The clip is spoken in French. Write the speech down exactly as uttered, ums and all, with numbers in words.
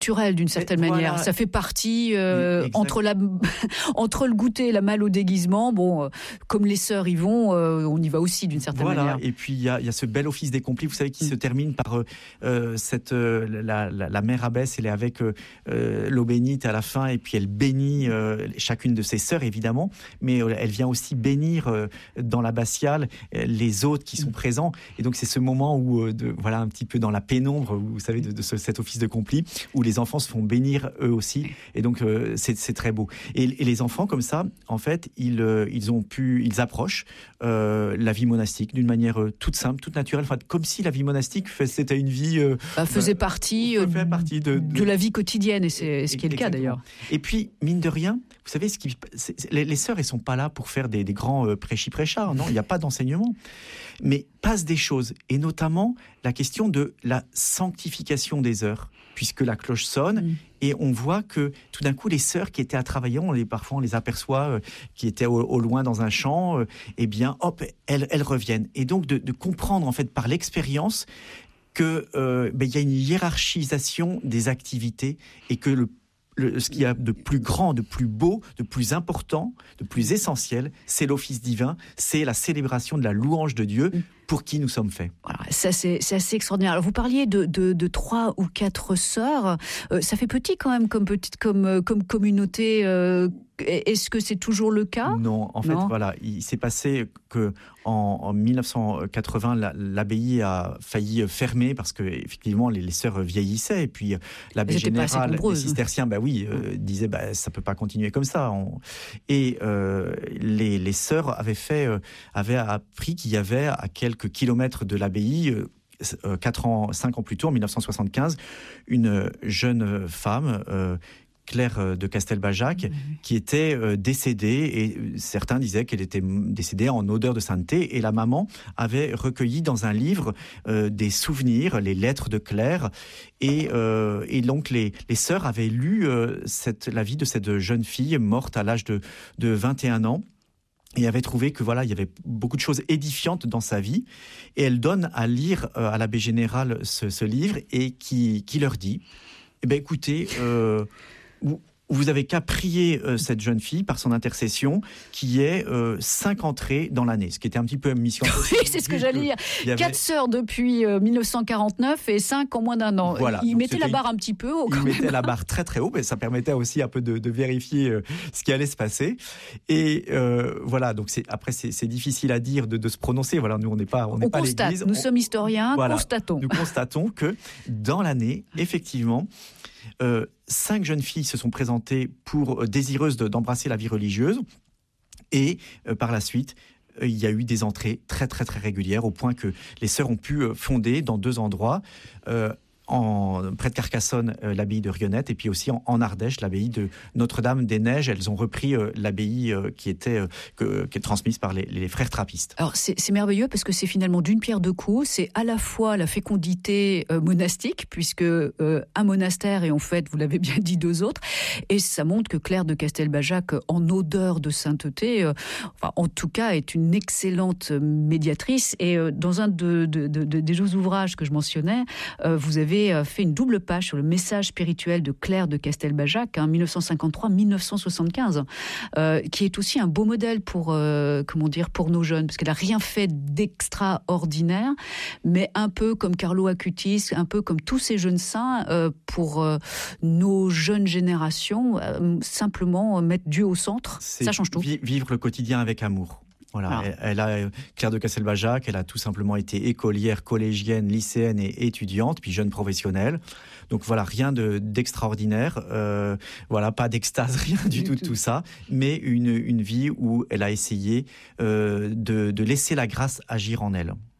naturel d'une certaine Mais manière. voilà. Ça fait partie euh, Exact. entre la entre le goûter et la malle au déguisement. Bon, euh, comme les sœurs y vont, euh, on y va aussi d'une certaine Voilà. manière. Et puis il y a, il y a ce bel office des complis, vous savez, qui mm. se termine par euh, euh, cette euh, la, la, la mère abbesse, elle est avec euh, euh, l'eau bénite à la fin, et puis elle bénit euh, chacune de ses sœurs évidemment, mais euh, elle vient aussi bénir euh, dans l'abbatiale euh, les autres qui sont mm. présents. Et donc c'est ce moment où euh, de, voilà un petit peu dans la pénombre, vous savez, de, de ce, cet office de complis, où les enfants se font bénir eux aussi. Et donc euh, c'est, c'est très beau. Et, et les enfants comme ça, en fait, ils euh, ils ont pu, ils approchent euh, la vie monastique d'une manière euh, toute simple, toute naturelle, enfin comme si la vie monastique c'était une vie euh, bah, faisait partie, euh, fait partie de, de, de la vie quotidienne, et c'est ce qui est le cas d'ailleurs. Et puis mine de rien, vous savez, ce qui, c'est, les, les sœurs, elles sont pas là pour faire des, des grands euh, prêchi-prêchards, non, il n'y a pas d'enseignement, mais passent des choses, et notamment la question de la sanctification des heures, puisque la cloche sonne. Mmh. Et on voit que tout d'un coup, les sœurs qui étaient à travailler, on les, parfois on les aperçoit, euh, qui étaient au, au loin dans un champ, euh, eh bien, hop, elles, elles reviennent. Et donc de, de comprendre en fait par l'expérience que euh, ben, y a une hiérarchisation des activités, et que le Le, ce qu'il y a de plus grand, de plus beau, de plus important, de plus essentiel, c'est l'office divin, c'est la célébration de la louange de Dieu pour qui nous sommes faits. Voilà, ça c'est, c'est assez extraordinaire. Alors, vous parliez de, de, de trois ou quatre sœurs, euh, ça fait petit quand même comme petite comme comme communauté. Euh, est-ce que c'est toujours le cas ? Non, en fait, non. Voilà, il s'est passé que en, en dix-neuf cent quatre-vingts, la, l'abbaye a failli fermer parce que effectivement les, les sœurs vieillissaient, et puis l'abbé général des cisterciens, bah oui, euh, disait bah ça peut pas continuer comme ça. On... Et euh, les, les sœurs avaient fait, euh, avaient appris qu'il y avait à quelques kilomètres de l'abbaye, euh, quatre ans, cinq ans plus tôt, en dix-neuf cent soixante-quinze, une jeune femme. Euh, Claire de Castelbajac, mmh. qui était euh, décédée, et certains disaient qu'elle était décédée en odeur de sainteté, et la maman avait recueilli dans un livre euh, des souvenirs, les lettres de Claire, et, euh, et donc les, les sœurs avaient lu euh, cette, la vie de cette jeune fille morte à l'âge de, de vingt et un ans, et avait trouvé que voilà, il y avait beaucoup de choses édifiantes dans sa vie, et elle donne à lire euh, à l'abbé général ce, ce livre, et qui, qui leur dit, eh ben écoutez, euh, vous avez qu'à prier euh, cette jeune fille par son intercession, qui est euh, cinq entrées dans l'année, ce qui était un petit peu une mission. Oui, c'est ce que j'allais dire. Avait... Quatre sœurs depuis euh, dix-neuf cent quarante-neuf et cinq en moins d'un an. Voilà, il mettait la barre un petit peu haut. Il quand mettait même. la barre très très haut, mais ça permettait aussi un peu de, de vérifier euh, ce qui allait se passer. Et euh, voilà, donc c'est, après c'est, c'est difficile à dire de, de se prononcer. Voilà, nous on n'est pas on n'est on pas constate, l'Église. Nous on, sommes historiens, voilà, constatons. Nous constatons que dans l'année, effectivement. Euh, cinq jeunes filles se sont présentées pour euh, désireuses de, d'embrasser la vie religieuse, et euh, par la suite euh, il y a eu des entrées très très très régulières, au point que les sœurs ont pu euh, fonder dans deux endroits, euh, en, près de Carcassonne, euh, l'abbaye de Rionette, et puis aussi en, en Ardèche, l'abbaye de Notre-Dame-des-Neiges. Elles ont repris euh, l'abbaye euh, qui était euh, que, qui est transmise par les, les frères trappistes. Alors c'est, c'est merveilleux, parce que c'est finalement d'une pierre deux coups. C'est à la fois la fécondité euh, monastique, puisque euh, un monastère, et en fait, vous l'avez bien dit, deux autres, et ça montre que Claire de Castelbajac, en odeur de sainteté, euh, enfin, en tout cas, est une excellente médiatrice. Et euh, dans un de, de, de, de, des deux ouvrages que je mentionnais, euh, vous avez fait une double page sur le message spirituel de Claire de Castelbajac, hein, dix-neuf cent cinquante-trois à dix-neuf cent soixante-quinze, euh, qui est aussi un beau modèle pour, euh, comment dire, pour nos jeunes, parce qu'elle n'a rien fait d'extraordinaire, mais un peu comme Carlo Acutis, un peu comme tous ces jeunes saints, euh, pour euh, nos jeunes générations, euh, simplement mettre Dieu au centre, c'est ça change tout. Vivre le quotidien avec amour. Voilà, ah. elle, elle a Claire de Castelbajac, elle a tout simplement été écolière, collégienne, lycéenne et étudiante, puis jeune professionnelle. Donc voilà, rien de d'extraordinaire, euh, voilà, pas d'extase, rien du tout de tout ça, mais une une vie où elle a essayé euh, de de laisser la grâce agir en elle.